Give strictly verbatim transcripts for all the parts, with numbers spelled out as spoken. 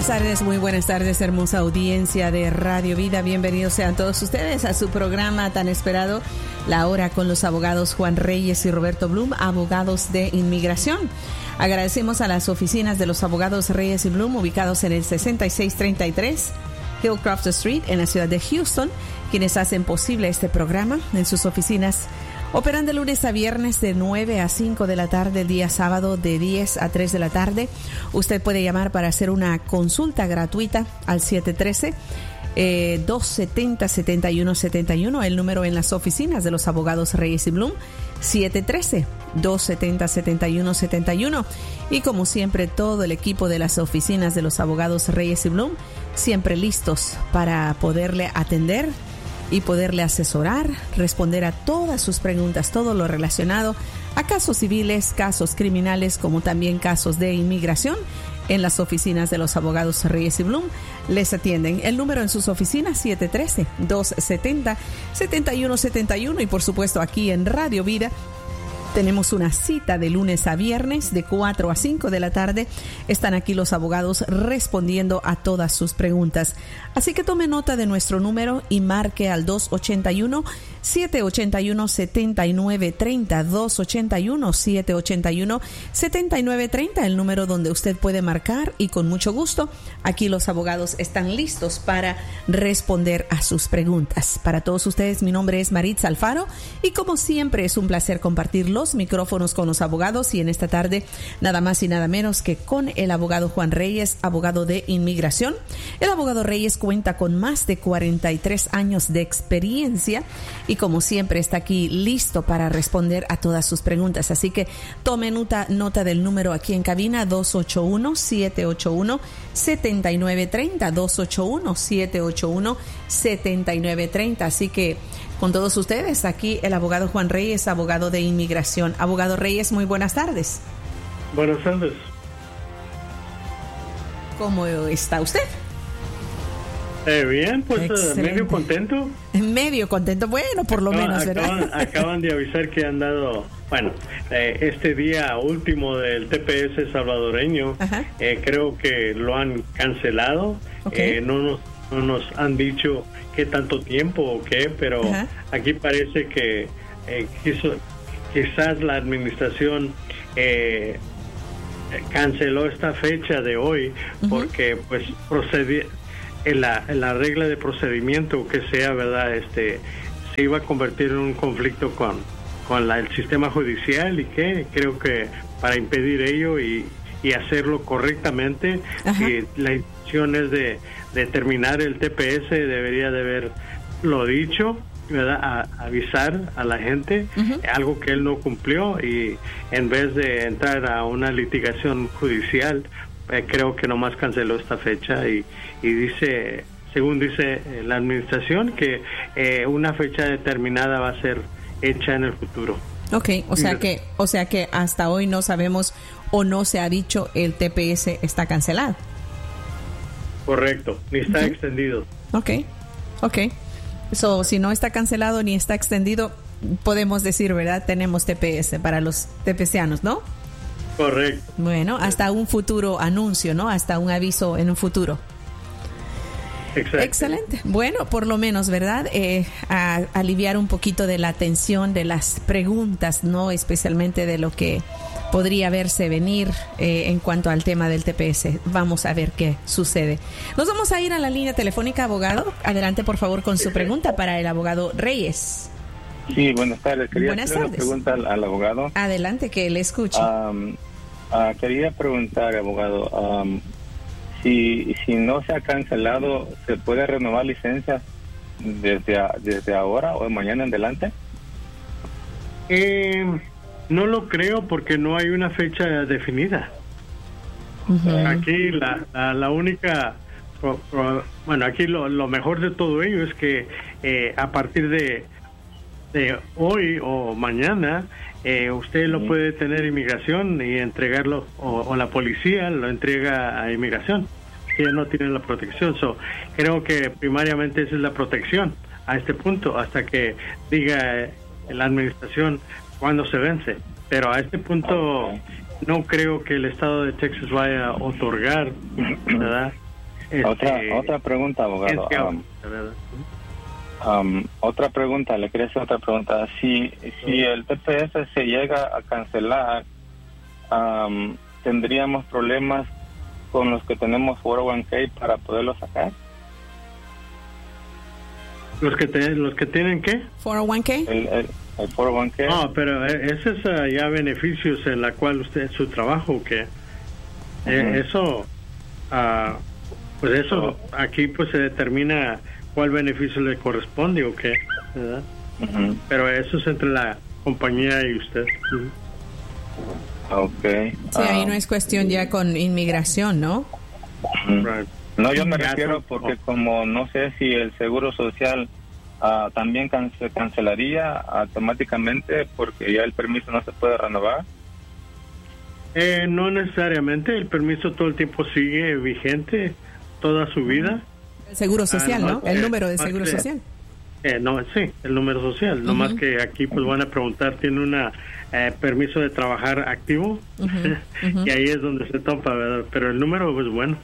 buenas tardes, muy buenas tardes, hermosa audiencia de Radio Vida. Bienvenidos sean todos ustedes a su programa tan esperado, La Hora con los abogados Juan Reyes y Roberto Bloom, abogados de inmigración. Agradecemos a las oficinas de los abogados Reyes y Bloom, ubicados en el sesenta y seis treinta y tres Hillcroft Street, en la ciudad de Houston, quienes hacen posible este programa. En sus oficinas operan de lunes a viernes de nueve a cinco de la tarde, el día sábado de diez a tres de la tarde. Usted puede llamar para hacer una consulta gratuita al siete uno tres, dos siete cero, siete uno siete uno, el número en las oficinas de los abogados Reyes y Bloom, siete uno tres, dos siete cero, siete uno siete uno. Y como siempre, todo el equipo de las oficinas de los abogados Reyes y Bloom, siempre listos para poderle atender y poderle asesorar, responder a todas sus preguntas, todo lo relacionado a casos civiles, casos criminales, como también casos de inmigración. En las oficinas de los abogados Reyes y Bloom les atienden. El número en sus oficinas, siete uno tres, dos siete cero, siete uno siete uno. Y por supuesto, aquí en Radio Vida tenemos una cita de lunes a viernes de cuatro a cinco de la tarde. Están aquí los abogados respondiendo a todas sus preguntas. Así que tome nota de nuestro número y marque al dos ocho uno, siete ocho uno, siete nueve tres cero, dos ocho uno, siete ocho uno, siete nueve tres cero, el número donde usted puede marcar, y con mucho gusto aquí los abogados están listos para responder a sus preguntas. Para todos ustedes, mi nombre es Maritza Alfaro y como siempre es un placer compartir los micrófonos con los abogados, y en esta tarde nada más y nada menos que con el abogado Juan Reyes, abogado de inmigración. El abogado Reyes cuenta con más de cuarenta y tres años de experiencia y como siempre está aquí listo para responder a todas sus preguntas. Así que tome nota, nota del número aquí en cabina, dos ocho uno, siete ocho uno, siete nueve tres cero, dos ocho uno, siete ocho uno, siete nueve tres cero. Así que con todos ustedes, aquí el abogado Juan Reyes, abogado de inmigración. Abogado Reyes, muy buenas tardes. Buenas tardes. ¿Cómo está usted? Eh, bien, pues uh, medio contento. Medio contento, bueno, por lo acaban, menos, ¿verdad? Acaban, acaban de avisar que han dado, bueno, eh, este día último del T P S salvadoreño, eh, creo que lo han cancelado. Okay. Eh, no, nos, no nos han dicho qué tanto tiempo o qué, pero Ajá. aquí parece que eh, quiso, quizás la administración eh, canceló esta fecha de hoy uh-huh. porque pues procedía en la, en la regla de procedimiento que sea, verdad, este se iba a convertir en un conflicto con con la, el sistema judicial, y que creo que para impedir ello y, y hacerlo correctamente, y la intención es de, de terminar el T P S, debería de haberlo dicho, ¿verdad? A, avisar a la gente, uh-huh. algo que él no cumplió, y en vez de entrar a una litigación judicial, Eh, creo que nomás canceló esta fecha, y, y dice, según dice eh, la administración, que eh, una fecha determinada va a ser hecha en el futuro. Okay, o sea que, o sea que hasta hoy no sabemos o no se ha dicho el T P S está cancelado. Correcto, ni está uh-huh. extendido. Okay, okay. So, si no está cancelado ni está extendido, podemos decir, ¿verdad? Tenemos T P S para los tepecianos, ¿no? Correcto. Bueno, hasta un futuro anuncio, ¿no? Hasta un aviso en un futuro. Exacto. Excelente. Bueno, por lo menos, ¿verdad? Eh, a, aliviar un poquito de la tensión de las preguntas, ¿no? Especialmente de lo que podría verse venir eh, en cuanto al tema del T P S. Vamos a ver qué sucede. Nos vamos a ir a la línea telefónica, abogado. Adelante, por favor, con su pregunta para el abogado Reyes. Sí, buenas tardes. Quería buenas hacer tardes. una pregunta al, al abogado. Adelante, que le escuche. Um, uh, quería preguntar, abogado, um, si si no se ha cancelado, ¿se puede renovar licencia desde a, desde ahora o mañana en adelante? Eh, no lo creo, porque no hay una fecha definida. Uh-huh. Aquí la, la, la única... Pro, pro, bueno, aquí lo, lo mejor de todo ello es que eh, a partir de de hoy o mañana eh, usted lo puede tener inmigración y entregarlo, o, o la policía lo entrega a inmigración, que no tiene la protección. So, creo que primariamente esa es la protección a este punto, hasta que diga la administración cuándo se vence. Pero a este punto no creo que el estado de Texas vaya a otorgar, ¿verdad?, Este, otra otra pregunta, abogado. Um, um, otra pregunta, le quería hacer otra pregunta. Si, si el T P S se llega a cancelar, um, ¿tendríamos problemas con los que tenemos cuatro oh one k para poderlo sacar? ¿Los que, te, los que tienen qué? cuatro oh one k. El, el, el cuatro oh one k. No, pero ese es uh, ya beneficios en la cual usted, su trabajo, que uh-huh. eh, eso, uh, pues eso, uh-huh. aquí pues se determina cuál beneficio le corresponde o qué, ¿verdad? Uh-huh. Pero eso es entre la compañía y usted. Uh-huh. Okay. Sí, ahí um, no es cuestión ya con inmigración, ¿no? Uh-huh. Right. No, yo me refiero porque como no sé si el Seguro Social uh, también can- se cancelaría automáticamente porque ya el permiso no se puede renovar. Eh, no necesariamente, el permiso todo el tiempo sigue vigente toda su vida. El Seguro Social, ah, ¿no? El número de Seguro que, Social. Eh, no, sí, el número social. Uh-huh. No más que aquí pues van a preguntar, ¿tiene una eh, permiso de trabajar activo? Uh-huh. Uh-huh. Y ahí es donde se topa, ¿verdad? Pero el número pues bueno.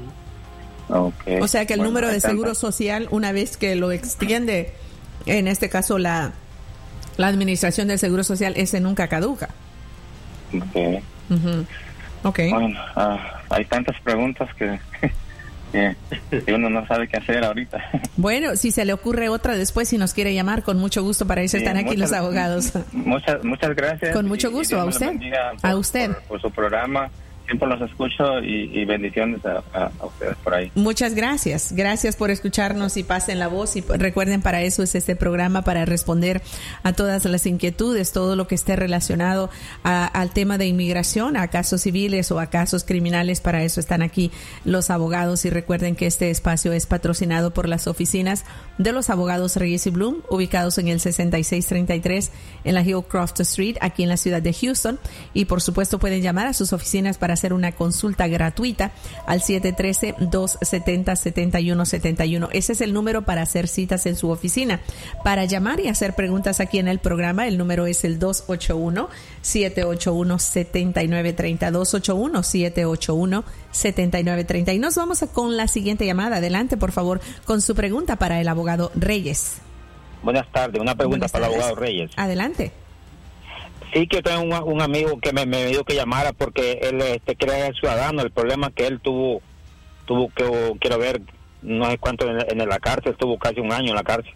Okay. O sea que el bueno, número de Seguro Social, una vez que lo extiende, en este caso la la administración del Seguro Social, ese nunca caduca. Okay. Uh-huh. Okay. Bueno, uh, hay tantas preguntas que, que, que uno no sabe qué hacer ahorita. Bueno, si se le ocurre otra después, si nos quiere llamar, con mucho gusto, para eso sí, están aquí muchas, los abogados. Muchas muchas gracias. Con mucho gusto, y, y a usted. Por, a usted. Por, por su programa. Siempre los escucho y, y bendiciones a, a, a ustedes por ahí. Muchas gracias. Gracias por escucharnos y pasen la voz. Y recuerden, para eso es este programa, para responder a todas las inquietudes, todo lo que esté relacionado a, al tema de inmigración, a casos civiles o a casos criminales. Para eso están aquí los abogados. Y recuerden que este espacio es patrocinado por las oficinas de los abogados Reyes y Bloom, ubicados en el sesenta y seis treinta y tres en la Hillcroft Street, aquí en la ciudad de Houston. Y por supuesto pueden llamar a sus oficinas para hacer una consulta gratuita al siete uno tres, dos siete cero, siete uno siete uno. Ese es el número para hacer citas en su oficina. Para llamar y hacer preguntas aquí en el programa, el número es el dos ocho uno, siete ocho uno, siete nueve tres cero, dos ocho uno, siete ocho uno, siete nueve tres cero. Y nos vamos a, con la siguiente llamada. Adelante, por favor, con su pregunta para el abogado Reyes. Buenas tardes, una pregunta Buenas para tardes. el abogado Reyes. Adelante. Sí, que tengo un, un amigo que me, me dijo que llamara porque él este, quiere ser ciudadano. El problema es que él tuvo, tuvo que, quiero ver, no sé cuánto en, en la cárcel, estuvo casi un año en la cárcel.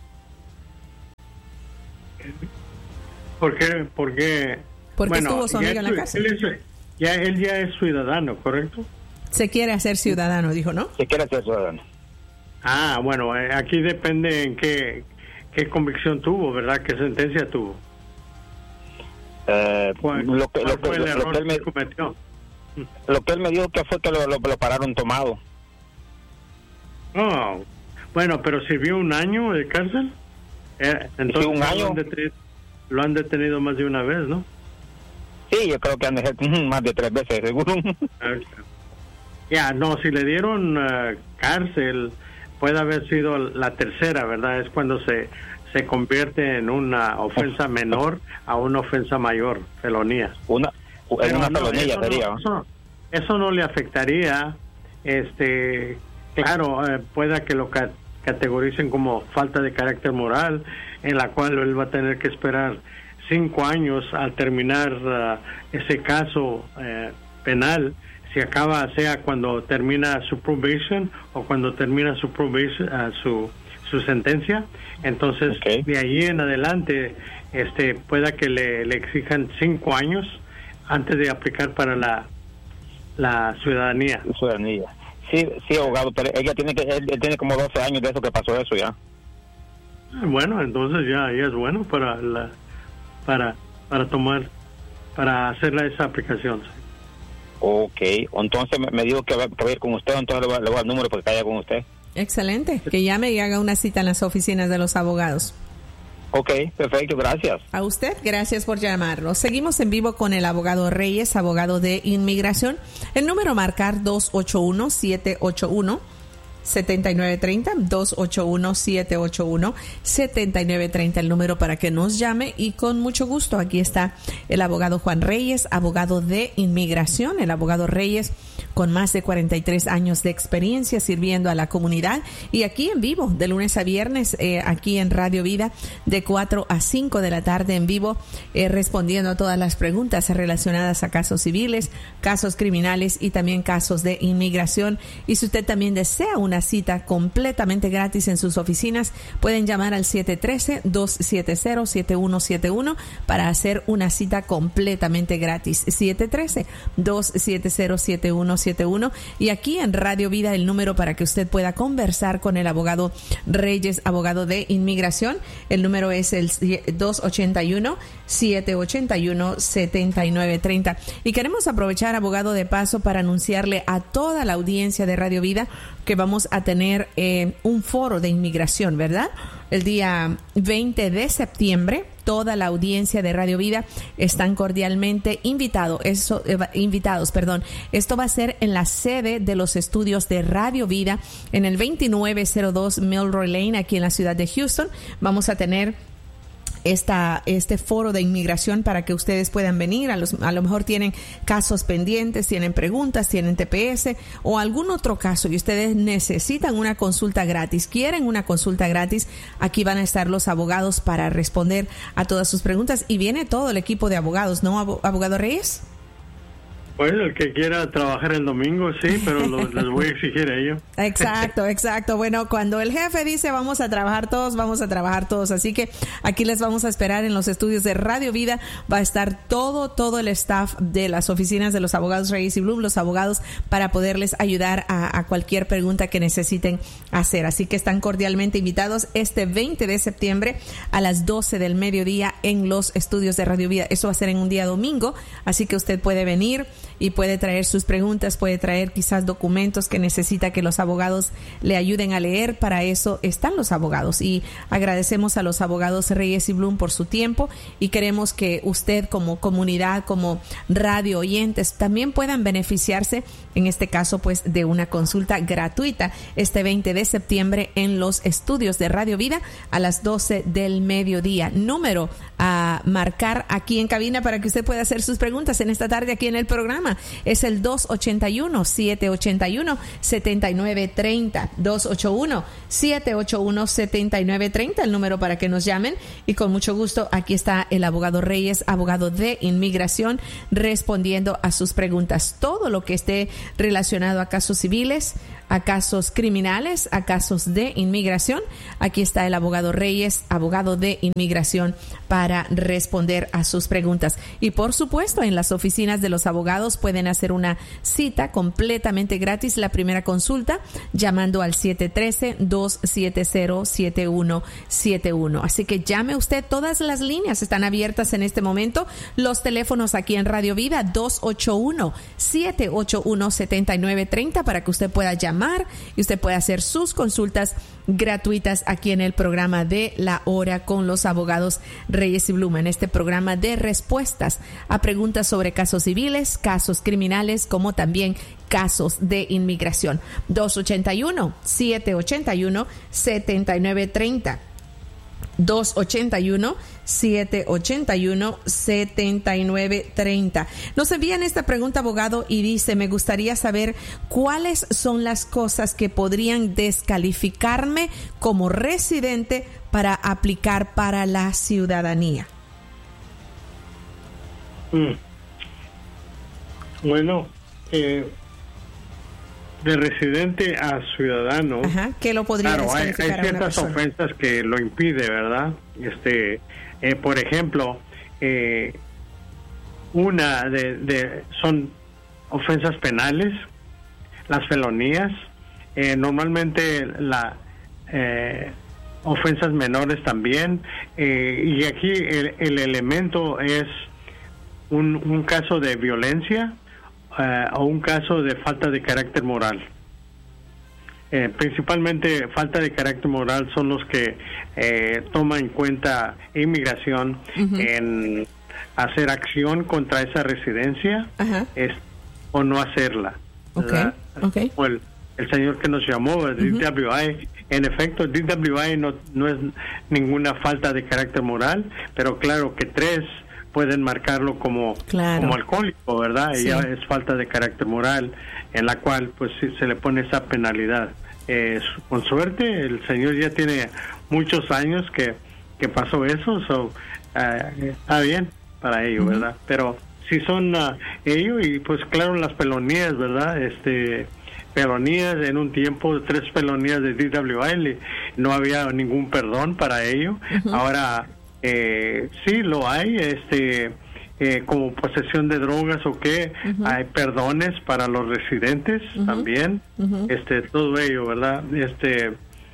¿Por qué? Porque, ¿Por qué bueno, estuvo su amigo en la cárcel? Él, es, ya, él ya es ciudadano, ¿correcto? Se quiere hacer ciudadano, dijo, ¿no? Se quiere hacer ciudadano. Ah, bueno, aquí depende en qué, qué convicción tuvo, ¿verdad? ¿Qué sentencia tuvo? Eh, lo que lo que, lo, lo que él me cometió lo que él me dijo que fue que lo, lo, lo pararon tomado. Oh, bueno, pero sirvió un año de cárcel. Eh, entonces sí, un año. Lo han, detenido, lo han detenido más de una vez, ¿no? Sí, yo creo que han dejado más de tres veces, seguro. Ya, yeah, no, si le dieron uh, cárcel, puede haber sido la tercera, ¿verdad? Es cuando se se convierte en una ofensa menor a una ofensa mayor, felonía. Una, en una no, felonía eso sería. No, eso, eso no le afectaría, este, claro, eh, pueda que lo ca- categoricen como falta de carácter moral, en la cual él va a tener que esperar cinco años al terminar uh, ese caso eh, penal, si acaba, sea cuando termina su probation o cuando termina su probation, uh, su su sentencia. Entonces, okay. De ahí en adelante, este, pueda que le, le exijan cinco años antes de aplicar para la la ciudadanía. Ciudadanía. Sí, sí, abogado, pero ella tiene que, él, él tiene como doce años de eso que pasó eso ya. Bueno, entonces ya, ya es bueno para la, para para tomar, para hacerle esa aplicación. ¿Sí? Ok, entonces me, me dijo que va, que va a ir con usted, entonces le voy, le voy al número para que vaya con usted. Excelente, que llame y haga una cita en las oficinas de los abogados. Ok, perfecto, gracias. A usted, gracias por llamarnos. Seguimos en vivo con el abogado Reyes, abogado de inmigración. El número a marcar dos ocho uno, siete ocho uno, siete nueve tres cero, dos ocho uno, siete ocho uno, siete nueve tres cero, el número para que nos llame, y con mucho gusto aquí está el abogado Juan Reyes, abogado de inmigración. El abogado Reyes con más de cuarenta y tres años de experiencia sirviendo a la comunidad y aquí en vivo de lunes a viernes eh, aquí en Radio Vida de cuatro a cinco de la tarde en vivo eh, respondiendo a todas las preguntas relacionadas a casos civiles, casos criminales y también casos de inmigración. Y si usted también desea una cita completamente gratis en sus oficinas, pueden llamar al siete uno tres, dos siete cero, siete uno siete uno para hacer una cita completamente gratis. siete uno tres, dos siete cero, siete uno siete uno. Y aquí en Radio Vida el número para que usted pueda conversar con el abogado Reyes, abogado de inmigración. El número es el dos ocho uno, siete ocho uno, siete nueve tres cero. Y queremos aprovechar, abogado, de paso para anunciarle a toda la audiencia de Radio Vida que vamos a tener eh, un foro de inmigración, ¿verdad? El día veinte de septiembre, toda la audiencia de Radio Vida están cordialmente invitado, eso, eh, invitados. Perdón. Esto va a ser en la sede de los estudios de Radio Vida, en el veintinueve cero dos Milroy Lane, aquí en la ciudad de Houston. Vamos a tener Esta, este foro de inmigración para que ustedes puedan venir. A, los, a lo mejor tienen casos pendientes, tienen preguntas, tienen T P S o algún otro caso y ustedes necesitan una consulta gratis, quieren una consulta gratis. Aquí van a estar los abogados para responder a todas sus preguntas y viene todo el equipo de abogados, ¿no, abogado Reyes? Pues el que quiera trabajar el domingo, sí, pero lo, les voy a exigir a ellos. Exacto, exacto. Bueno, cuando el jefe dice vamos a trabajar todos, vamos a trabajar todos. Así que aquí les vamos a esperar en los estudios de Radio Vida. Va a estar todo, todo el staff de las oficinas de los abogados Reyes y Bloom, los abogados, para poderles ayudar a, a cualquier pregunta que necesiten hacer. Así que están cordialmente invitados este veinte de septiembre a las doce del mediodía en los estudios de Radio Vida. Eso va a ser en un día domingo, así que usted puede venir y puede traer sus preguntas, puede traer quizás documentos que necesita que los abogados le ayuden a leer. Para eso están los abogados y agradecemos a los abogados Reyes y Bloom por su tiempo y queremos que usted como comunidad, como radio oyentes, también puedan beneficiarse, en este caso pues de una consulta gratuita este veinte de septiembre en los estudios de Radio Vida a las doce del mediodía. Número a marcar aquí en cabina para que usted pueda hacer sus preguntas en esta tarde aquí en el programa. Es el dos ocho uno, siete ocho uno, siete nueve tres cero. dos ocho uno, siete ocho uno, siete nueve tres cero, el número para que nos llamen. Y con mucho gusto, aquí está el abogado Reyes, abogado de inmigración, respondiendo a sus preguntas. Todo lo que esté relacionado a casos civiles, a casos criminales, a casos de inmigración. Aquí está el abogado Reyes, abogado de inmigración, para responder a sus preguntas. Y por supuesto, en las oficinas de los abogados pueden hacer una cita completamente gratis, la primera consulta, llamando al siete uno tres, dos siete cero, siete uno siete uno. Así que llame usted, todas las líneas están abiertas en este momento. Los teléfonos aquí en Radio Vida, dos ocho uno, siete ocho uno, siete nueve tres cero, para que usted pueda llamar y usted puede hacer sus consultas gratuitas aquí en el programa de La Hora con los abogados Reyes y Bloom, en este programa de respuestas a preguntas sobre casos civiles, casos criminales, como también casos de inmigración. dos ocho uno, siete ocho uno, siete nueve tres cero. dos ocho uno, siete ocho uno, siete nueve tres cero. Nos envían esta pregunta, abogado, y dice: me gustaría saber cuáles son las cosas que podrían descalificarme como residente para aplicar para la ciudadanía. Mm. Bueno, eh, de residente a ciudadano. Ajá, ¿qué lo podría claro, hay, hay ciertas ofensas que lo impide, ¿verdad? Este, eh, por ejemplo, eh, una de, de son ofensas penales, las felonías, eh, normalmente la eh, ofensas menores también, eh, y aquí el, el elemento es un, un caso de violencia Uh, o un caso de falta de carácter moral. Eh, principalmente falta de carácter moral son los que eh, toman en cuenta inmigración uh-huh. en hacer acción contra esa residencia uh-huh. es, o no hacerla. Okay. Okay. O el, el señor que nos llamó, el uh-huh. D W I, en efecto, el D W I no, no es ninguna falta de carácter moral, pero claro que tres pueden marcarlo como, claro. como alcohólico, ¿verdad? Sí. Y ya es falta de carácter moral, en la cual pues sí, se le pone esa penalidad. Eh, con suerte, el señor ya tiene muchos años que, que pasó eso, so, uh, está bien para ello, uh-huh. ¿verdad? Pero si son uh, ellos, y pues claro, las pelonías, ¿verdad? Este... pelonías en un tiempo, tres pelonías de D W I, no había ningún perdón para ello. Uh-huh. Ahora eh, sí lo hay, este eh, como posesión de drogas o qué, uh-huh. hay perdones para los residentes uh-huh. también, uh-huh. este todo ello, ¿verdad? Este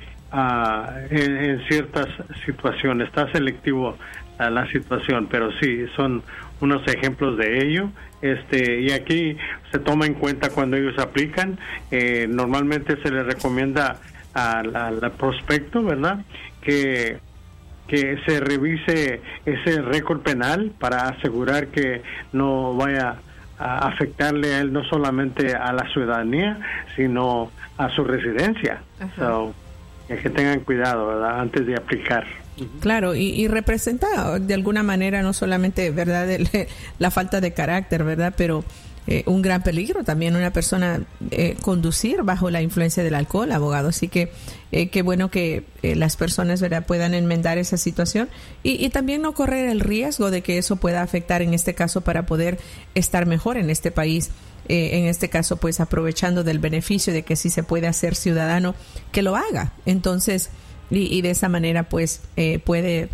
uh, en, en ciertas situaciones está selectivo a la situación, pero sí son unos ejemplos de ello. Este y aquí se toma en cuenta cuando ellos aplican. Eh, normalmente se les recomienda al, al prospecto, ¿verdad?, que que se revise ese récord penal para asegurar que no vaya a afectarle a él no solamente a la ciudadanía, sino a su residencia. So, que tengan cuidado, ¿verdad?, antes de aplicar. Claro, y, y representa de alguna manera no solamente, ¿verdad?, el, la falta de carácter, ¿verdad?, pero eh, un gran peligro también una persona eh, conducir bajo la influencia del alcohol, abogado. Así que eh, qué bueno que eh, las personas, ¿verdad?, puedan enmendar esa situación y, y también no correr el riesgo de que eso pueda afectar en este caso para poder estar mejor en este país. Eh, en este caso, pues aprovechando del beneficio de que si se puede hacer ciudadano, que lo haga. Entonces, y, y de esa manera, pues eh, puede,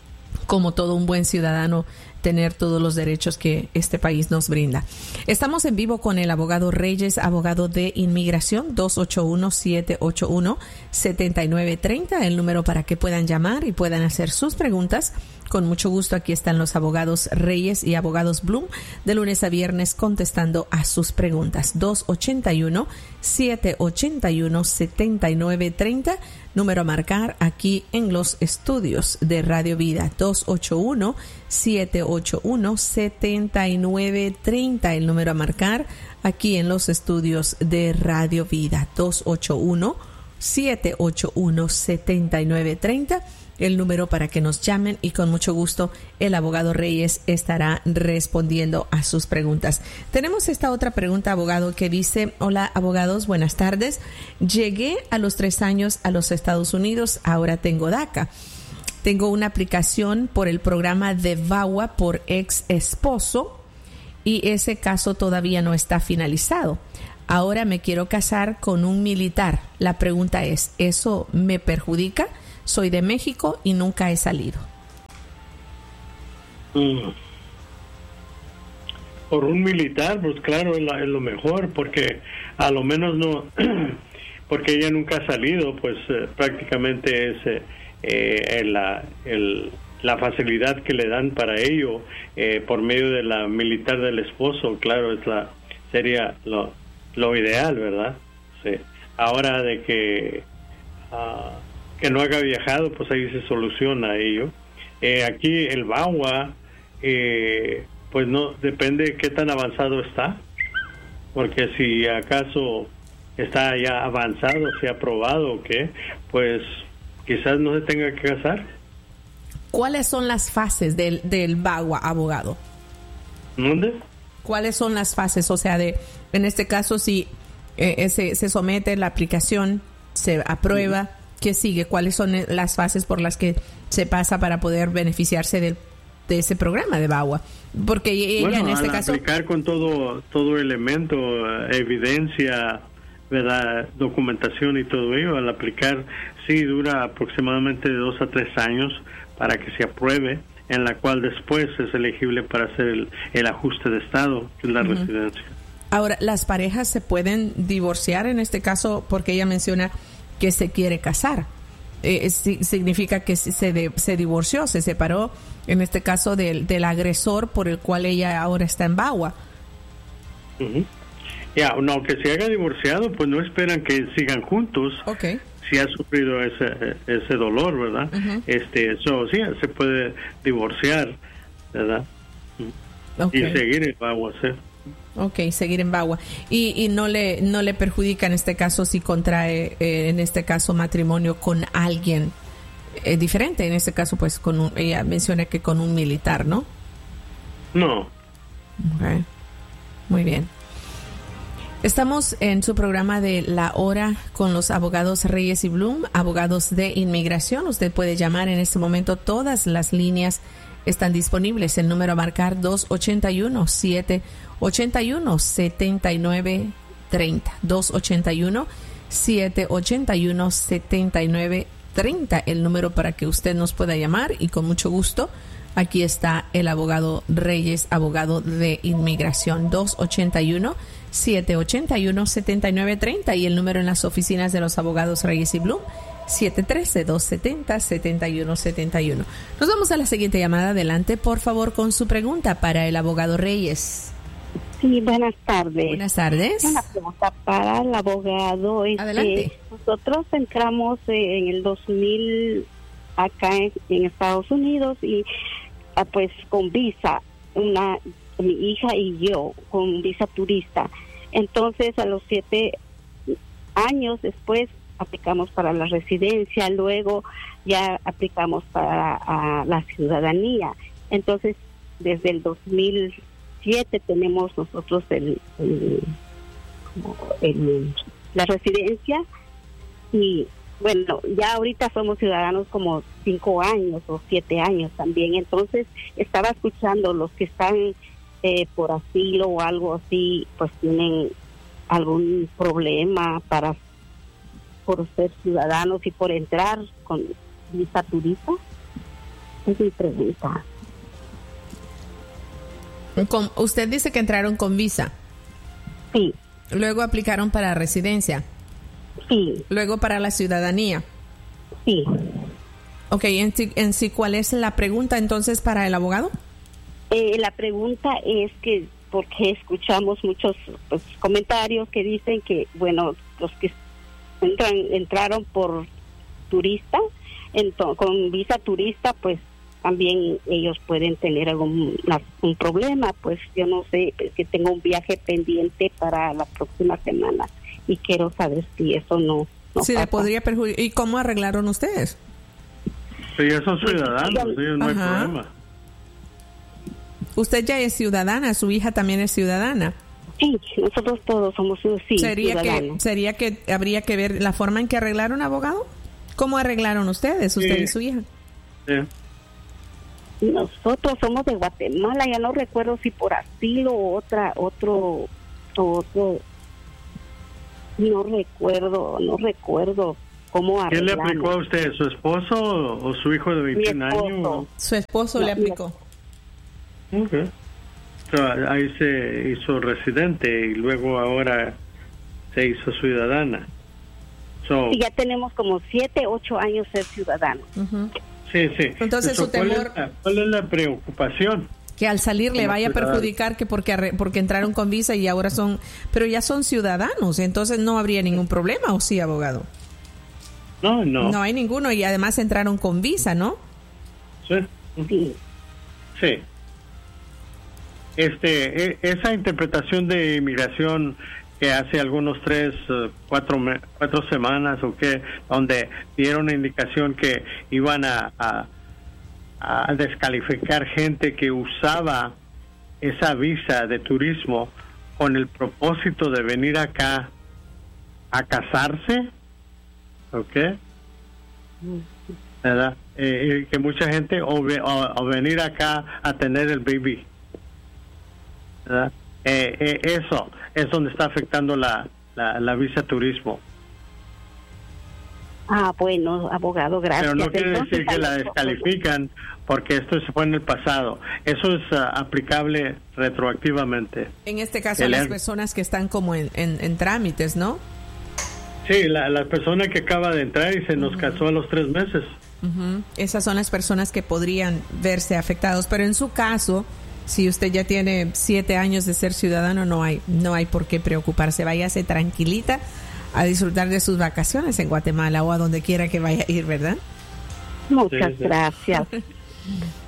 como todo un buen ciudadano, tener todos los derechos que este país nos brinda. Estamos en vivo con el abogado Reyes, abogado de inmigración, dos ocho uno, siete ocho uno, siete nueve tres cero, el número para que puedan llamar y puedan hacer sus preguntas. Con mucho gusto, aquí están los abogados Reyes y abogados Bloom, de lunes a viernes contestando a sus preguntas. dos ocho uno, siete ocho uno, siete nueve tres cero, número a marcar aquí en los estudios de Radio Vida. dos ocho uno, siete ocho uno, siete nueve tres cero, el número a marcar aquí en los estudios de Radio Vida. dos ocho uno, siete ocho uno, siete nueve tres cero, el número para que nos llamen, y con mucho gusto el abogado Reyes estará respondiendo a sus preguntas. Tenemos esta otra pregunta, abogado, que dice: hola, abogados, buenas tardes. Llegué a los tres años a los Estados Unidos, ahora tengo DACA. Tengo una aplicación por el programa de VAWA por ex esposo y ese caso todavía no está finalizado. Ahora me quiero casar con un militar. La pregunta es, ¿eso me perjudica? Soy de México y nunca he salido. Mm. Por un militar, pues claro, es, la, es lo mejor, porque a lo menos no, porque ella nunca ha salido, pues eh, prácticamente es eh, eh, la, el, la facilidad que le dan para ello eh, por medio de la militar del esposo, claro, es la sería lo, lo ideal, ¿verdad? Sí. Ahora de que... Uh, que no haya viajado, pues ahí se soluciona ello. Eh, aquí el VAWA, eh, pues no, depende qué tan avanzado está, porque si acaso está ya avanzado, se ha aprobado o qué, pues quizás no se tenga que casar. ¿Cuáles son las fases del, del VAWA, abogado? ¿Dónde? ¿Cuáles son las fases? O sea, de en este caso, si eh, se, se somete la aplicación, se aprueba, uh-huh. ¿Qué sigue? ¿Cuáles son las fases por las que se pasa para poder beneficiarse de, de ese programa de VAWA? Porque ella bueno, en este al caso... aplicar con todo todo elemento, evidencia, ¿verdad?, documentación y todo ello, al aplicar, sí, dura aproximadamente de dos a tres años para que se apruebe, en la cual después es elegible para hacer el, el ajuste de estado, que es la uh-huh. residencia. Ahora, ¿las parejas se pueden divorciar en este caso? Porque ella menciona que se quiere casar. Eh, si, significa que se, de, se divorció, se separó, en este caso del, del agresor por el cual ella ahora está en VAWA. Uh-huh. Ya, no, aunque se haya divorciado, pues no esperan que sigan juntos. Okay. Si ha sufrido ese ese dolor, ¿verdad? Uh-huh. Este, eso sí, se puede divorciar, ¿verdad? Okay. Y seguir en VAWA, ¿sí? Ok, seguir en VAWA. Y, y no le no le perjudica en este caso si contrae, eh, en este caso, matrimonio con alguien eh, diferente. En este caso, pues, con un, ella menciona que con un militar, ¿no? No. Okay. Muy bien. Estamos en su programa de La Hora con los abogados Reyes y Bloom, abogados de inmigración. Usted puede llamar en este momento. Todas las líneas están disponibles. El número a marcar dos ocho uno, siete ocho uno, siete nueve tres cero. dos ocho uno, siete ocho uno, siete nueve tres cero. El número para que usted nos pueda llamar y con mucho gusto. Aquí está el abogado Reyes, abogado de inmigración. dos ocho uno, siete ocho uno, siete nueve tres cero y el número en las oficinas de los abogados Reyes y Bloom, siete uno tres, dos siete cero, siete uno siete uno. Nos vamos a la siguiente llamada. Adelante, por favor, con su pregunta para el abogado Reyes. Sí, buenas tardes. Buenas tardes. Una pregunta para el abogado. Adelante. Este, nosotros entramos eh, en el dos mil acá en, en Estados Unidos y ah, pues con visa, una mi hija y yo, con visa turista. Entonces a los siete años después aplicamos para la residencia, luego ya aplicamos para a, la ciudadanía. Entonces desde el dos mil siete tenemos nosotros el, el, el la residencia y bueno, ya ahorita somos ciudadanos como cinco años o siete años también. Entonces estaba escuchando los que están eh, por asilo o algo así, pues tienen algún problema para por ser ciudadanos y por entrar con visa turista. Es mi pregunta. Con, usted dice que entraron con visa. Sí. Luego aplicaron para residencia. Sí. Luego para la ciudadanía. Sí. Ok, en sí, en sí, ¿cuál es la pregunta entonces para el abogado? Eh, la pregunta es que, porque escuchamos muchos pues, comentarios que dicen que, bueno, los que entran, entraron por turista, entonces, con visa turista, pues también ellos pueden tener algún un problema. Pues yo no sé, es que tengo un viaje pendiente para la próxima semana y quiero saber si eso no, no sí, pasa. le podría perjudicar. ¿Y cómo arreglaron ustedes? Sí, ellos son ciudadanos, ellos no hay Ajá. problema. Usted ya es ciudadana, su hija también es ciudadana. Sí, nosotros todos somos sí, ¿Sería ciudadanos. que, ¿Sería que habría que ver la forma en que arreglaron, abogado? ¿Cómo arreglaron ustedes, usted Sí. y su hija? Sí. Nosotros somos de Guatemala, ya no recuerdo si por asilo o otra, otro, otro, no recuerdo, no recuerdo cómo ¿Quién le arreglamos. aplicó a usted? ¿Su esposo o, o su hijo de veintiún años? Su esposo No, le aplicó. Ok. So, ahí se hizo residente y luego ahora se hizo ciudadana. So, Sí, ya tenemos como siete, ocho años ser ciudadanos. Uh-huh. sí, sí. Entonces, So, su ¿cuál temor- es la, ¿Cuál es la preocupación? Que al salir le Como vaya a ciudadano. perjudicar que porque arre- porque entraron con visa y ahora son, pero ya son ciudadanos, entonces no habría ningún problema, ¿o sí, abogado? No, no. No hay ninguno y además entraron con visa, ¿no? Sí. Sí. Sí. Este, e- esa interpretación de inmigración que hace algunos tres, eh, cuatro, me- cuatro semanas o qué, donde dieron una indicación que iban a, a, a descalificar gente que usaba esa visa de turismo con el propósito de venir acá a casarse, ¿ok? ¿Verdad? Eh, y que mucha gente o, ve- o- o venir acá a tener el baby, ¿verdad? Eh, eh, eso es donde está afectando la, la, la visa turismo. Ah, bueno, abogado, gracias. Pero no quiere Entonces, decir que la ahí- descalifican porque esto se fue en el pasado. Eso es uh, aplicable retroactivamente. En este caso El- las personas que están como en, en, en trámites, ¿no? Sí, la, la persona que acaba de entrar y se nos casó a los tres meses. Uh-huh. Esas son las personas que podrían verse afectados, pero en su caso, si usted ya tiene siete años de ser ciudadano, no hay, no hay por qué preocuparse. Váyase tranquilita a disfrutar de sus vacaciones en Guatemala o a donde quiera que vaya a ir, ¿verdad? Muchas Sí, sí. gracias.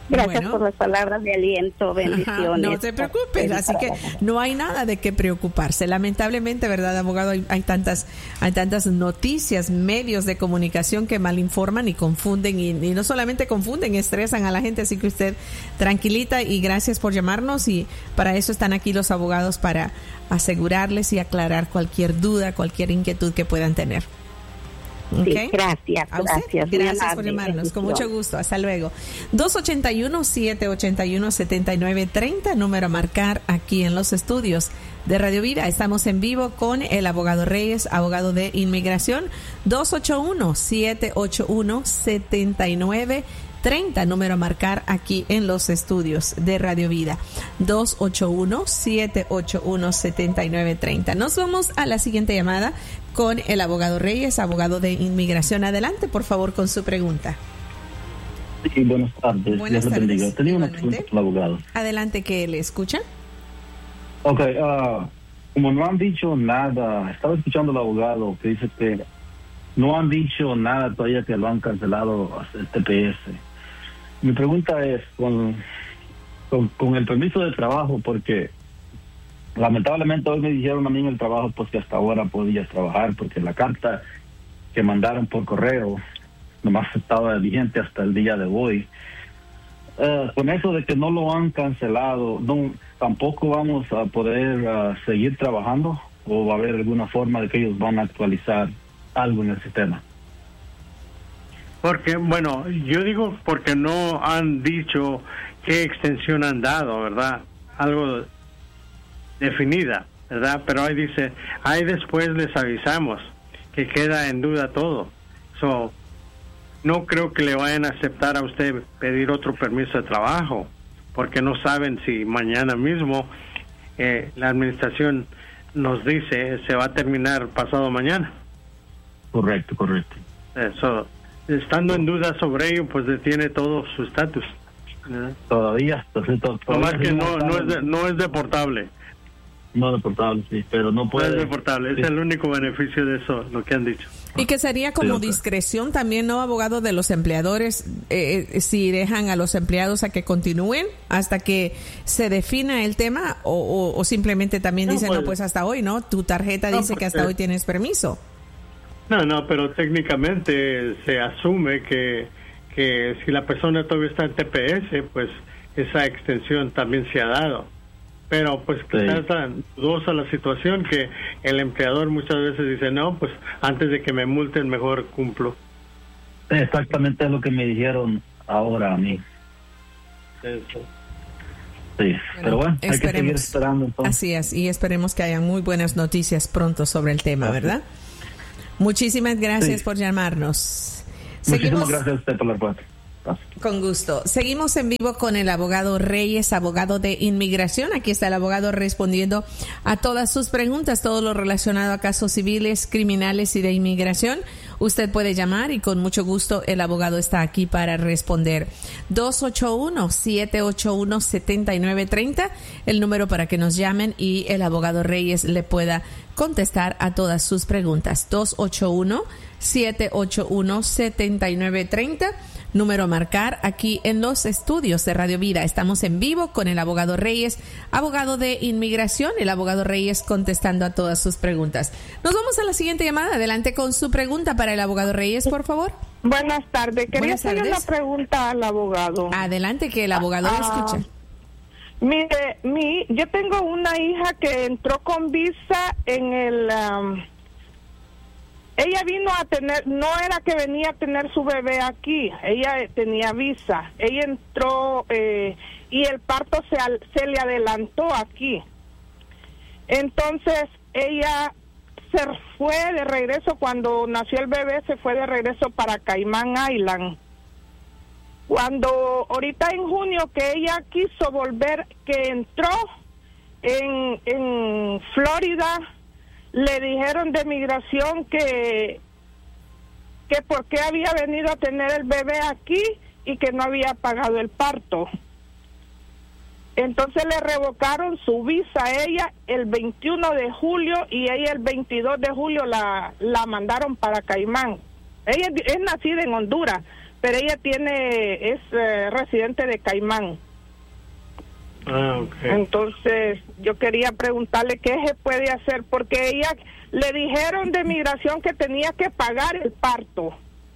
Gracias bueno. por las palabras de aliento, bendiciones. Ajá, no te preocupes, así que no hay nada de qué preocuparse. Lamentablemente, ¿verdad, abogado? Hay, hay tantas hay tantas noticias, medios de comunicación que malinforman y confunden, y, y no solamente confunden, estresan a la gente, así que usted tranquilita y gracias por llamarnos, y para eso están aquí los abogados, para asegurarles y aclarar cualquier duda, cualquier inquietud que puedan tener. Sí, okay. gracias, gracias. Gracias por llamarnos, con mucho gusto. Hasta luego. dos ocho uno, siete ocho uno, siete nueve tres cero, número a marcar aquí en los estudios de Radio Vida. Estamos en vivo con el abogado Reyes, abogado de inmigración. dos ocho uno, siete ocho uno, siete nueve tres cero, número a marcar aquí en los estudios de Radio Vida. dos ocho uno, siete ocho uno, siete nueve tres cero. Nos vamos a la siguiente llamada con el abogado Reyes, abogado de inmigración. Adelante, por favor, con su pregunta. Sí, buenas tardes. Buenas Dios tardes. bendiga. Tenía una pregunta para el abogado. Adelante, que le escuchan. Ok, uh, como no han dicho nada, estaba escuchando al abogado que dice que no han dicho nada todavía que lo han cancelado el T P S. Mi pregunta es, con, con, con el permiso de trabajo, porque lamentablemente hoy me dijeron a mí en el trabajo pues que hasta ahora podías trabajar, porque la carta que mandaron por correo nomás estaba vigente hasta el día de hoy. Uh, con eso de que no lo han cancelado, no, tampoco vamos a poder uh, seguir trabajando, o va a haber alguna forma de que ellos van a actualizar algo en el sistema. Porque, bueno, yo digo porque no han dicho qué extensión han dado, ¿verdad? Algo definida, ¿verdad? Pero ahí dice, ahí después les avisamos, que queda en duda todo. So, no creo que le vayan a aceptar a usted pedir otro permiso de trabajo, porque no saben si mañana mismo eh, la administración nos dice se va a terminar pasado mañana. Correcto, correcto. Eso, estando en duda sobre ello, pues detiene todo su estatus. Todavía, entonces, to- No más todavía que no no, no, saben. es de- no es deportable. No deportable, sí, pero no No puede. es deportable, sí. es el único beneficio de eso, lo que han dicho. Y que sería como Sí, ok. discreción también, ¿no, abogado, de los empleadores, eh, eh, si dejan a los empleados a que continúen hasta que se defina el tema, o, o, o simplemente también No, dicen, pues- no, pues hasta hoy, ¿no? Tu tarjeta No, dice que hasta porque- hoy tienes permiso. No, no, pero técnicamente se asume que, que si la persona todavía está en T P S, pues esa extensión también se ha dado. Pero pues Sí. está tan dudosa la situación que el empleador muchas veces dice, no, pues antes de que me multen mejor cumplo. Exactamente es lo que me dijeron ahora a mí. Eso. Sí, pero bueno, hay que seguir esperemos. esperando entonces. Así es, y esperemos que hayan muy buenas noticias pronto sobre el tema, ¿verdad? Muchísimas gracias Sí. por llamarnos. Muchísimas gracias a usted por la respuesta. Con gusto. Seguimos en vivo con el abogado Reyes, abogado de inmigración. Aquí está el abogado respondiendo a todas sus preguntas, todo lo relacionado a casos civiles, criminales y de inmigración. Usted puede llamar y con mucho gusto el abogado está aquí para responder. dos ocho uno, siete ocho uno, siete nueve tres cero, el número para que nos llamen y el abogado Reyes le pueda contestar a todas sus preguntas. dos ocho uno, siete ocho uno, siete nueve tres cero. Número a marcar aquí en los estudios de Radio Vida. Estamos en vivo con el abogado Reyes, abogado de inmigración, el abogado Reyes contestando a todas sus preguntas. Nos vamos a la siguiente llamada. Adelante con su pregunta para el abogado Reyes, por favor. Buenas tardes. Quería Buenas hacerle tardes. una pregunta al abogado. Adelante, que el abogado le Ah, escucha. Mire, mi, yo tengo una hija que entró con visa en el... am, ella vino a tener, no era que venía a tener su bebé aquí, ella eh, tenía visa. Ella entró eh, y el parto se, al- se le adelantó aquí. Entonces ella se fue de regreso, cuando nació el bebé se fue de regreso para Caimán Island. Cuando ahorita en junio que ella quiso volver, que entró en, en Florida, le dijeron de migración que que por qué había venido a tener el bebé aquí y que no había pagado el parto. Entonces le revocaron su visa a ella el veintiuno de julio y ella el veintidós de julio la, la mandaron para Caimán. Ella es, es nacida en Honduras, pero ella tiene es eh, residente de Caimán. Ah, okay. Entonces yo quería preguntarle qué se puede hacer, porque ella le dijeron de migración que tenía que pagar el parto.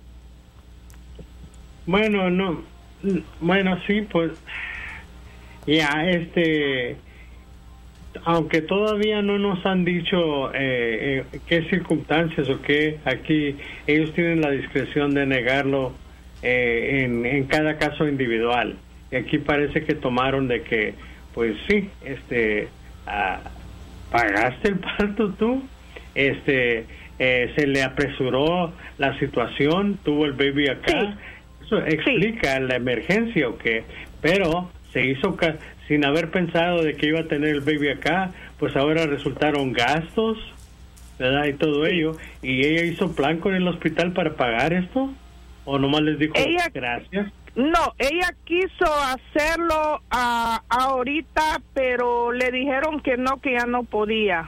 Bueno, no, bueno, sí, pues, ya, este, aunque todavía no nos han dicho eh, eh, qué circunstancias o qué, aquí ellos tienen la discreción de negarlo eh, en, en cada caso individual. Y aquí parece que tomaron de que, pues sí, este, ah, pagaste el parto tú, este, eh, se le apresuró la situación, tuvo el baby acá. Sí. Eso explica sí. la emergencia o qué, pero se hizo ca- sin haber pensado de que iba a tener el baby acá, pues ahora resultaron gastos, ¿verdad? Y todo sí. ello. ¿Y ella hizo plan con el hospital para pagar esto? ¿O nomás les dijo ella, gracias? No, ella quiso hacerlo uh, ahorita, pero le dijeron que no, que ya no podía.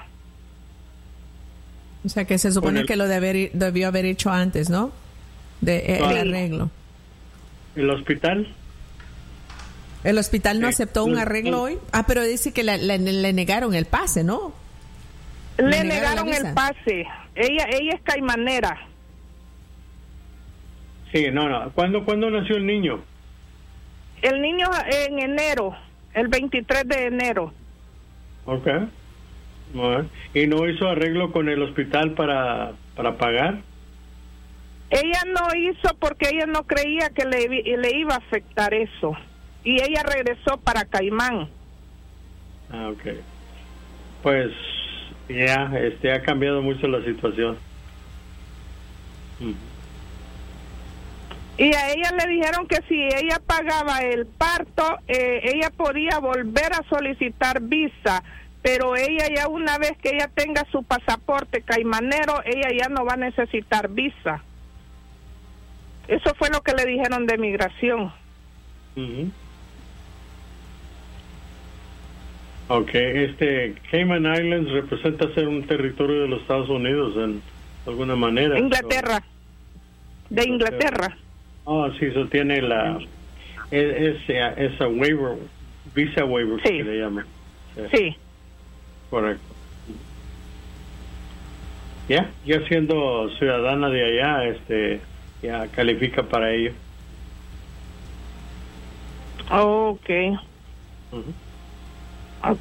O sea, que se supone el, que lo de haber, debió haber hecho antes, ¿no? De, eh, el arreglo. ¿El hospital? ¿El hospital no sí. aceptó un arreglo hoy? Ah, pero dice que la, la, le negaron el pase, ¿no? Le, le negaron, negaron el pase. Ella ella es caimanera. Sí, no, no. ¿Cuándo, ¿Cuándo nació el niño? El niño en enero, el veintitrés de enero. Ok. Bueno. ¿Y no hizo arreglo con el hospital para, para pagar? Ella no hizo porque ella no creía que le, le iba a afectar eso. Y ella regresó para Caimán. Ah, ok. Pues ya, este, ha cambiado mucho la situación. Mm. Y a ella le dijeron que si ella pagaba el parto, eh, ella podía volver a solicitar visa. Pero ella ya una vez que ella tenga su pasaporte caimanero, ella ya no va a necesitar visa. Eso fue lo que le dijeron de migración. Uh-huh. Ok, este Cayman Islands representa ser un territorio de los Estados Unidos en alguna manera. Inglaterra. So, de Inglaterra. Oh, sí, eso tiene la es esa waiver, visa waiver sí. que le llaman. Sí. sí. Correcto. Ya, ya siendo ciudadana de allá, este ya califica para ello. Okay. Uh-huh. Okay.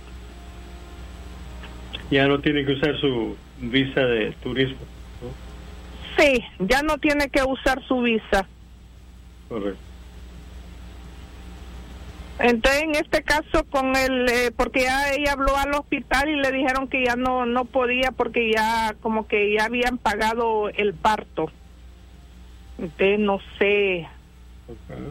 Ya no tiene que usar su visa de turismo, ¿no? Sí, ya no tiene que usar su visa. Correcto. Entonces, en este caso, con el, eh, porque ya ella habló al hospital y le dijeron que ya no no podía porque ya como que ya habían pagado el parto. Entonces, no sé. Okay.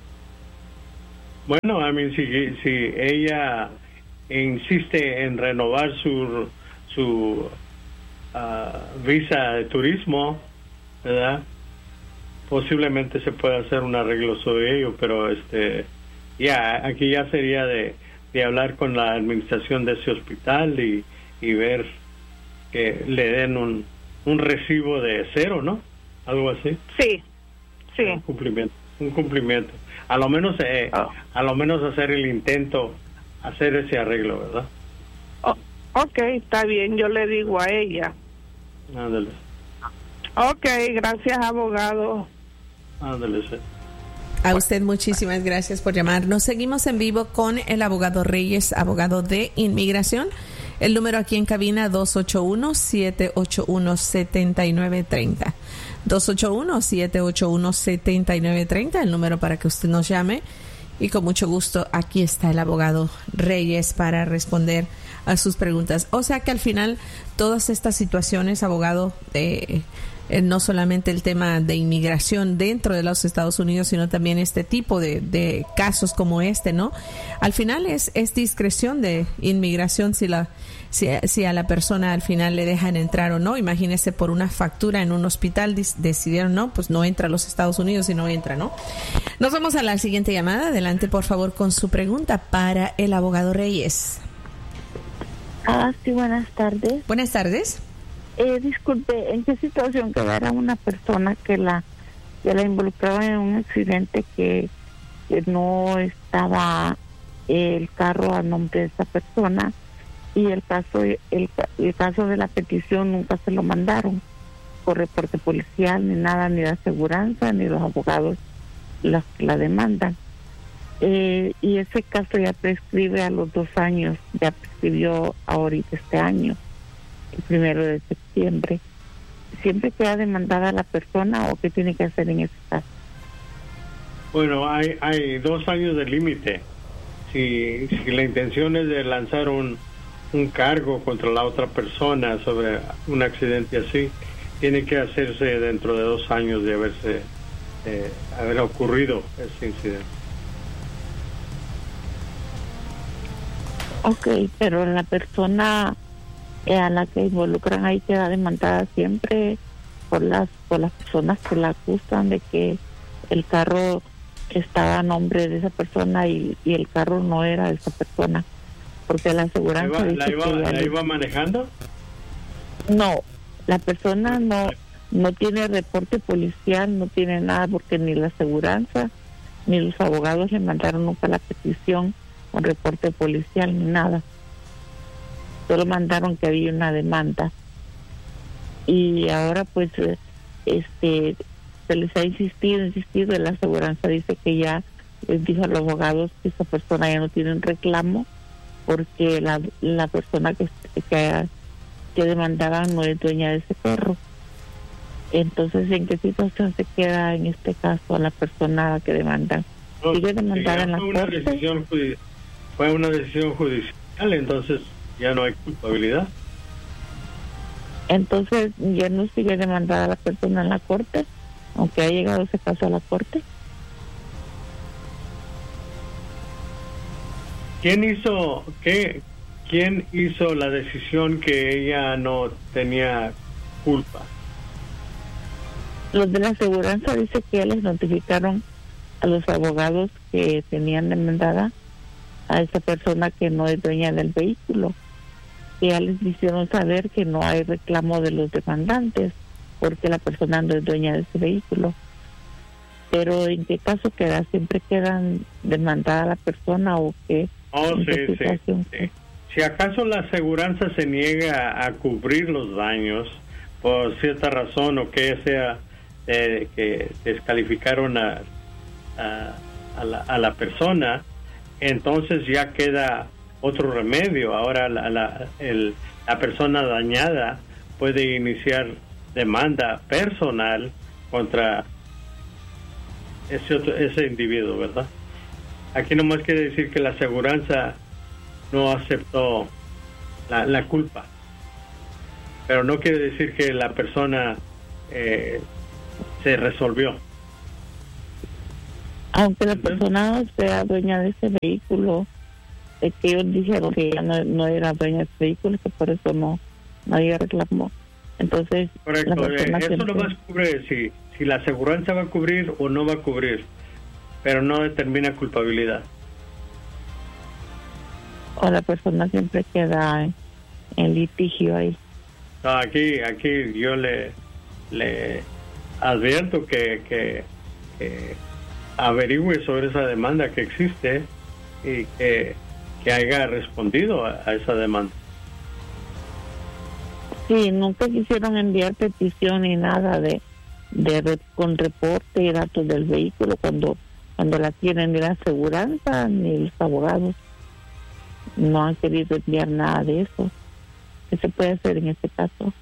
Bueno, I mean, si, si ella insiste en renovar su su uh, visa de turismo, ¿verdad? Posiblemente se pueda hacer un arreglo sobre ello, pero este ya aquí ya sería de, de hablar con la administración de ese hospital y, y ver que le den un, un recibo de cero, ¿no? Algo así. Sí, sí. Un cumplimiento, un cumplimiento. A lo menos, eh, oh. a lo menos hacer el intento, hacer ese arreglo, ¿verdad? Oh, ok, está bien, yo le digo a ella. Ándale. Ok, gracias, abogado. Ándale, sí. A usted muchísimas gracias por llamarnos. Seguimos en vivo con el abogado Reyes, abogado de inmigración. El número aquí en cabina dos ocho uno, siete ocho uno, siete nueve tres cero. dos ocho uno, siete ocho uno, siete nueve tres cero, el número para que usted nos llame. Y con mucho gusto, aquí está el abogado Reyes para responder a sus preguntas. O sea que al final, todas estas situaciones, abogado, eh, eh, no solamente el tema de inmigración dentro de los Estados Unidos, sino también este tipo de, de casos como este, ¿no? Al final es, es discreción de inmigración si la si, si a la persona al final le dejan entrar o no. Imagínese, por una factura en un hospital decidieron, no, pues no entra a los Estados Unidos y no entra, ¿no? Nos vamos a la siguiente llamada. Adelante, por favor, con su pregunta para el abogado Reyes. Ah, sí, buenas tardes. Buenas tardes. Eh, disculpe, ¿en qué situación quedará una persona que la que la involucraban en un accidente que, que no estaba el carro a nombre de esa persona, y el caso el, el caso de la petición nunca se lo mandaron por reporte policial ni nada, ni la aseguranza ni los abogados las la demandan. Eh, y ese caso ya prescribe a los dos años, ya prescribió ahorita este año, el primero de septiembre. ¿Siempre queda demandada la persona o qué tiene que hacer en ese caso? Bueno, hay hay dos años de límite. Si, si la intención es de lanzar un, un cargo contra la otra persona sobre un accidente así, tiene que hacerse dentro de dos años de haberse eh, haber ocurrido ese incidente. Ok, pero la persona eh, a la que involucran ahí queda demandada siempre por las por las personas que la acusan de que el carro estaba a nombre de esa persona y, y el carro no era de esa persona, porque la aseguranza ¿La iba, la iba, la le... iba manejando? No, la persona no no tiene reporte policial, no tiene nada, porque ni la aseguranza ni los abogados le mandaron nunca la petición con reporte policial ni nada. Solo mandaron que había una demanda. Y ahora pues este se les ha insistido, insistido, y la aseguranza dice que ya les dijo a los abogados que esa persona ya no tiene un reclamo porque la, la persona que, que, que demandaba no es dueña de ese carro. Entonces, ¿en qué situación se queda en este caso a la persona que demanda? No, ¿Sigue demandada en la una corte? Decisión judi- fue una decisión judicial, entonces ya no hay culpabilidad. Entonces, ¿ya no sigue demandada la persona en la corte, aunque ha llegado ese caso a la corte? ¿Quién hizo qué? ¿Quién hizo la decisión que ella no tenía culpa? Los de la aseguranza dice que ya les notificaron a los abogados que tenían demandada a esa persona que no es dueña del vehículo, que ya les hicieron saber que no hay reclamo de los demandantes porque la persona no es dueña de ese vehículo. Pero ¿en qué caso queda? ¿Siempre quedan demandada la persona o qué? Oh, sí, sí, sí. Si acaso la aseguranza se niega a cubrir los daños por cierta razón o que sea eh, que descalificaron a, a, a, la, a la persona, entonces ya queda otro remedio. Ahora la, la, el, la persona dañada puede iniciar demanda personal contra ese, otro, ese individuo, ¿verdad? Aquí nomás quiere decir que la aseguranza no aceptó la, la culpa, pero no quiere decir que la persona eh, se resolvió. Aunque la persona sea dueña de ese vehículo, es que ellos dijeron que ella no, no era dueña de ese vehículo, que por eso no, no había reclamo. Entonces, correcto, la persona eh, eso siempre... no va a cubrir si, si la aseguranza va a cubrir o no va a cubrir, pero no determina culpabilidad. O la persona siempre queda en, en litigio ahí. No, aquí, aquí yo le, le advierto que, que, que averigüe sobre esa demanda que existe y que, que haya respondido a, a esa demanda. Sí, nunca quisieron enviar petición ni nada de, de con reporte y datos del vehículo cuando cuando la tienen, ni la aseguranza ni los abogados no han querido enviar nada de eso. ¿Qué se puede hacer en este caso?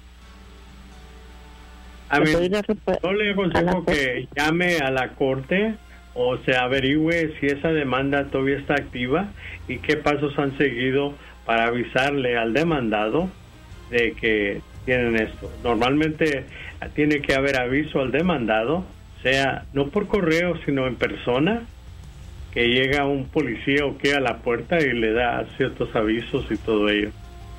A mí, yo le aconsejo que llame a la corte o se averigüe si esa demanda todavía está activa y qué pasos han seguido para avisarle al demandado de que tienen esto. Normalmente tiene que haber aviso al demandado, sea no por correo sino en persona, que llega un policía o que a la puerta y le da ciertos avisos y todo ello.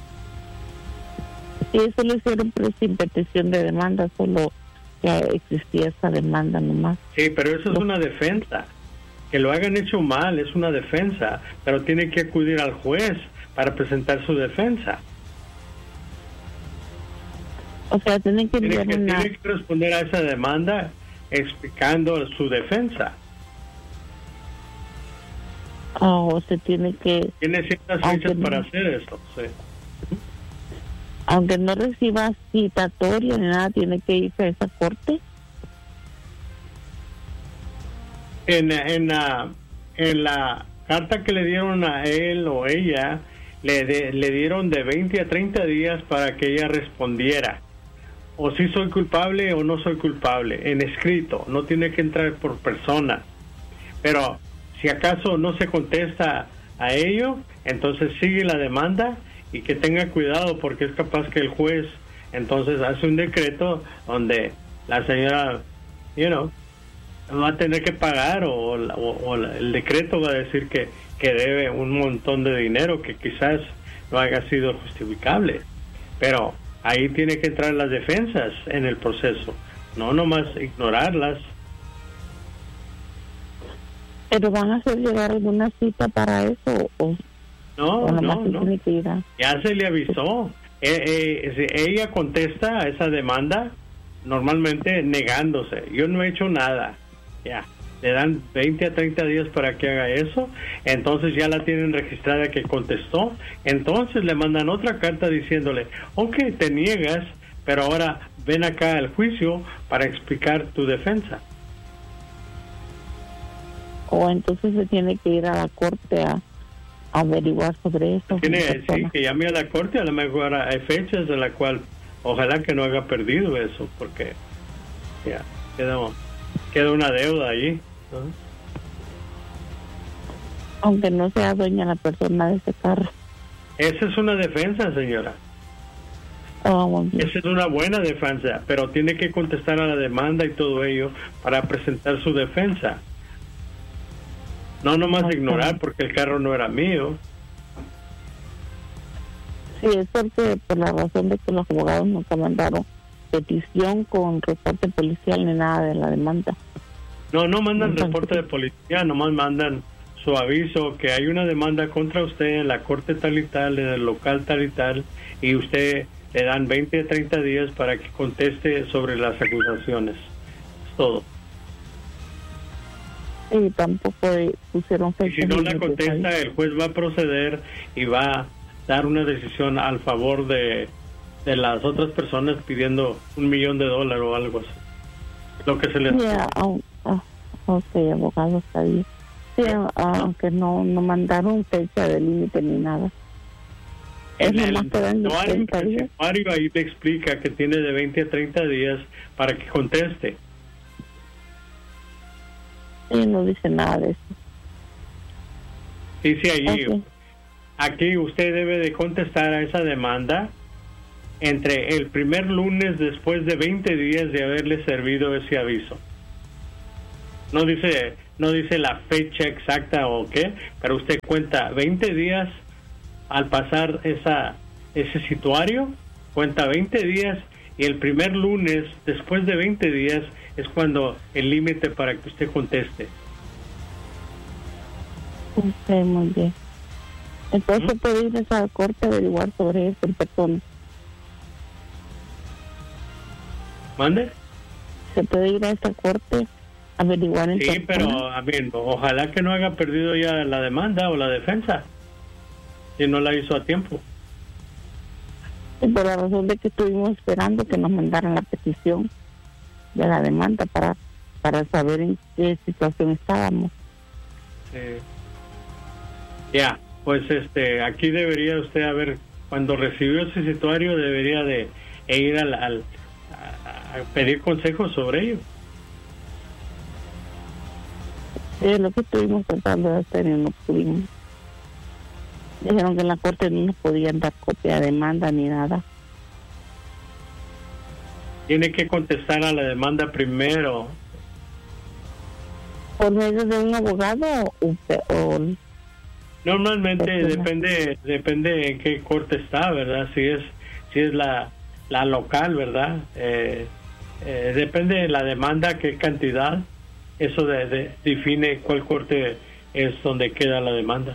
Sí, eso lo hicieron, pero sin petición de demanda, solo ya existía esa demanda nomás. Sí, pero eso es una defensa. Que lo hayan hecho mal es una defensa, pero tiene que acudir al juez para presentar su defensa. O sea, tienen que enviar tiene que, una... tiene que responder a esa demanda explicando su defensa. Oh, usted tiene que... Tiene ciertas fechas para no, hacer eso, sí. Aunque no reciba citatoria ni nada, tiene que irse a esa corte. En, en, la, en la carta que le dieron a él o ella, le, de, le dieron de veinte a treinta días para que ella respondiera. O si soy culpable o no soy culpable, en escrito, no tiene que entrar por persona. Pero si acaso no se contesta a ello, entonces sigue la demanda y que tenga cuidado porque es capaz que el juez entonces hace un decreto donde la señora, you know, va a tener que pagar o, o, o el decreto va a decir que, que debe un montón de dinero que quizás no haya sido justificable. Pero ahí tiene que entrar las defensas en el proceso, no nomás ignorarlas. ¿Pero van a hacer llegar alguna cita para eso? O, no, o no, no. Ya se le avisó. Eh, eh, si ella contesta a esa demanda, normalmente negándose. Yo no he hecho nada. Ya. Le dan veinte a treinta días para que haga eso. Entonces ya la tienen registrada que contestó. Entonces le mandan otra carta diciéndole, ok, te niegas, pero ahora ven acá al juicio para explicar tu defensa. O entonces se tiene que ir a la corte a, a averiguar sobre eso. Tiene, sí, que llame a la corte, a lo mejor hay fechas en la cual ojalá que no haya perdido eso, porque ya queda, queda una deuda allí. ¿No? Aunque no sea dueña la persona de ese carro. Esa es una defensa, señora. Oh, esa es una buena defensa, pero tiene que contestar a la demanda y todo ello para presentar su defensa. No nomás okay. ignorar porque el carro no era mío. Sí, es porque por la razón de que los abogados nunca mandaron petición con reporte policial ni nada de la demanda. No, no mandan Entonces, reporte de policía, nomás mandan su aviso que hay una demanda contra usted en la corte tal y tal, en el local tal y tal, y usted le dan veinte a treinta días para que conteste sobre las acusaciones. Es todo. Y tampoco pusieron fecha. Y si no la contesta, el juez va a proceder y va a dar una decisión al favor de, de las otras personas pidiendo un millón de dólares o algo así. Lo que se les... Yeah, oh, oh, ok, abogado, está bien. Sí, no. aunque no, no mandaron fecha de límite ni nada. En el usuario ahí te explica que tiene de veinte a treinta días para que conteste. Sí, no dice nada de eso. Dice allí, okay. Aquí usted debe de contestar a esa demanda entre el primer lunes después de veinte días de haberle servido ese aviso. No dice, no dice la fecha exacta o qué, pero usted cuenta veinte días al pasar esa ese situario, cuenta veinte días y el primer lunes después de veinte días es cuando el límite para que usted conteste. Ok, muy bien. Entonces, ¿Mm? ¿puede ir a esa corte a averiguar sobre eso en persona? ¿Mande? ¿Se puede ir a esa corte a averiguar en persona? Sí, pero a ver, ojalá que no haya perdido ya la demanda o la defensa, si no la hizo a tiempo. Y por la razón de que estuvimos esperando que nos mandaran la petición de la demanda para para saber en qué situación estábamos. Eh, ya, pues este, aquí debería usted haber, cuando recibió ese situario, debería de ir al, al a, a pedir consejos sobre ello. Es lo que estuvimos tratando de hacer y no pudimos. Dijeron que en la corte no nos podían dar copia de demanda ni nada. Tiene que contestar a la demanda primero. ¿Por medio de un abogado o...? o Normalmente depende depende en qué corte está, ¿verdad? Si es si es la, la local, ¿verdad? Eh, eh, depende de la demanda, qué cantidad. Eso de, de, define cuál corte es donde queda la demanda.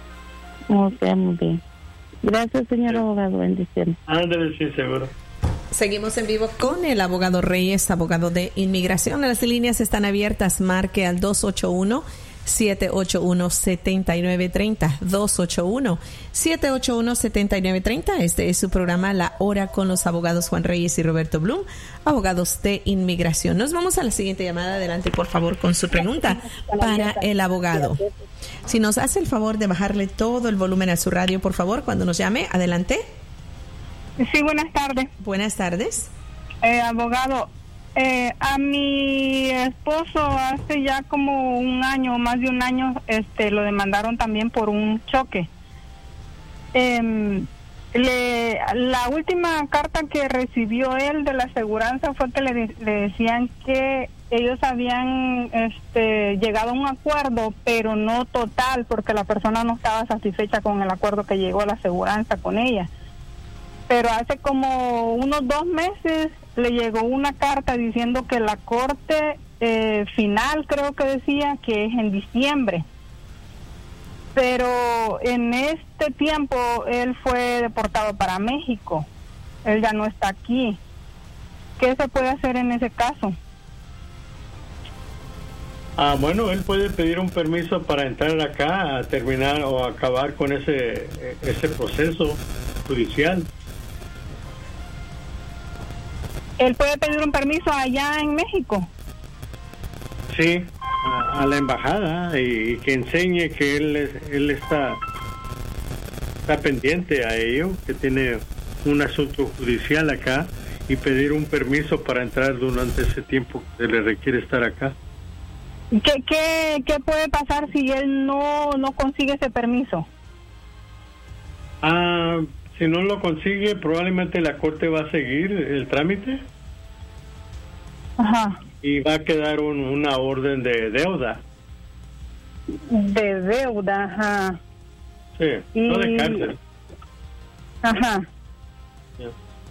Ok, muy bien. Gracias, señor sí. abogado. Bendiciones. Ándale, sí, seguro. Seguimos en vivo con el abogado Reyes, abogado de inmigración. Las líneas están abiertas. Marque al dos ocho uno, siete ocho uno, siete nueve tres cero. dos ocho uno, siete ocho uno, siete nueve tres cero. Este es su programa La Hora con los abogados Juan Reyes y Roberto Bloom, abogados de inmigración. Nos vamos a la siguiente llamada. Adelante, por favor, con su pregunta para el abogado. Si nos hace el favor de bajarle todo el volumen a su radio, por favor, cuando nos llame. Adelante. Sí, buenas tardes. Buenas tardes. Eh, abogado, eh, a mi esposo hace ya como un año, más de un año, este, lo demandaron también por un choque. Eh, le, la última carta que recibió él de la aseguranza fue que le, le decían que ellos habían este, llegado a un acuerdo, pero no total, porque la persona no estaba satisfecha con el acuerdo que llegó a la aseguranza con ella. Pero hace como unos dos meses le llegó una carta diciendo que la corte eh, final, creo que decía, que es en diciembre. Pero en este tiempo él fue deportado para México. Él ya no está aquí. ¿Qué se puede hacer en ese caso? Ah, bueno, él puede pedir un permiso para entrar acá a terminar o acabar con ese, ese proceso judicial. ¿Él puede pedir un permiso allá en México? Sí, a, a la embajada y, y que enseñe que él él está está pendiente a ello, que tiene un asunto judicial acá, y pedir un permiso para entrar durante ese tiempo que se le requiere estar acá. ¿Qué, qué, qué puede pasar si él no, no consigue ese permiso? Ah... Si no lo consigue, probablemente la corte va a seguir el trámite. Ajá. Y va a quedar un, una orden de deuda. De deuda, ajá. Sí, y... no de cárcel. Ajá. Yeah.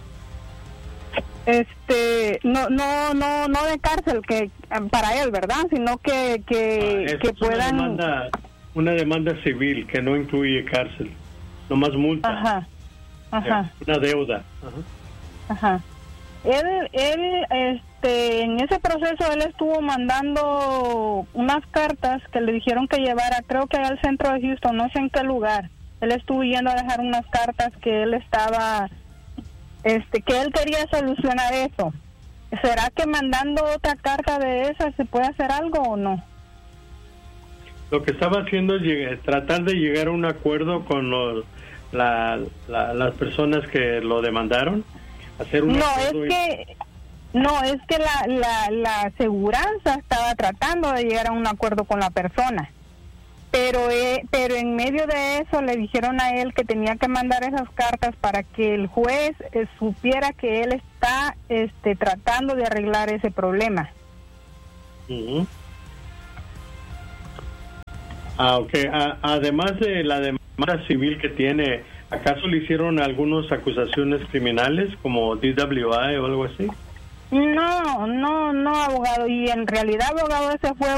Este, no, no, no, no de cárcel que para él, ¿verdad? Sino que que, ah, que puedan. Una demanda, una demanda civil que no incluye cárcel, nomás multa. Ajá. Ajá. Una deuda. Ajá. Ajá. Él, él, este, en ese proceso él estuvo mandando unas cartas que le dijeron que llevara, creo que al centro de Houston, no sé en qué lugar. Él estuvo yendo a dejar unas cartas que él estaba, este, que él quería solucionar eso. ¿Será que mandando otra carta de esas se puede hacer algo o no? Lo que estaba haciendo es llegar, tratar de llegar a un acuerdo con los La, la, las personas que lo demandaron, hacer un no es y... que no es que la, la la aseguranza estaba tratando de llegar a un acuerdo con la persona, pero eh, pero en medio de eso le dijeron a él que tenía que mandar esas cartas para que el juez eh, supiera que él está este tratando de arreglar ese problema. Uh-huh. Ah, okay. A, además de la demanda civil que tiene, ¿acaso le hicieron algunas acusaciones criminales como D W I o algo así? No, no, no, abogado. Y en realidad, abogado, ese fue